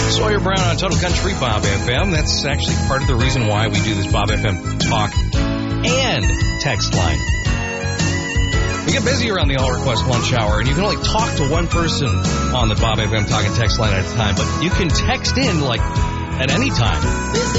Sawyer Brown on Total Country Bob FM. That's actually part of the reason why we do this Bob FM talk and text line. We get busy around the All Request Lunch Hour, and you can only talk to one person on the Bob FM talk and text line at a time, but you can text in, like, at any time.